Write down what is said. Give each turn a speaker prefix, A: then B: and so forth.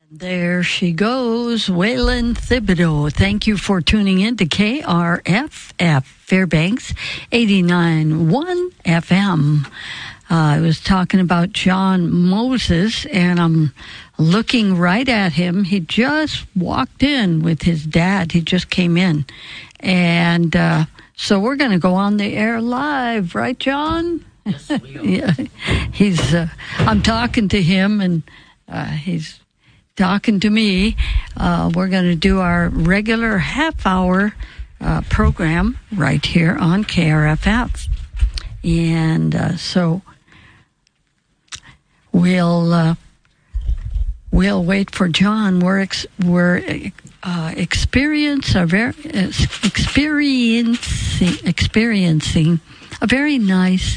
A: There she goes, Waylon Thibodeau. Thank you for tuning in to KRFF Fairbanks 89.1 FM. I was talking about John Moses, and I'm looking right at him. He just walked in with his dad. He just came in. And so we're going to go on the air live, right, John?
B: Yes, we are.
A: Yeah, I'm talking to him, and he's talking to me. We're going to do our regular half-hour program right here on KRFF. And so we'll wait for John. We're experiencing a very nice